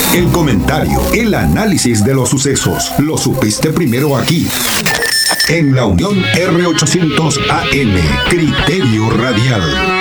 El comentario, el análisis de los sucesos, lo supiste primero aquí. En la Unión R800 AM, Criterio Radial.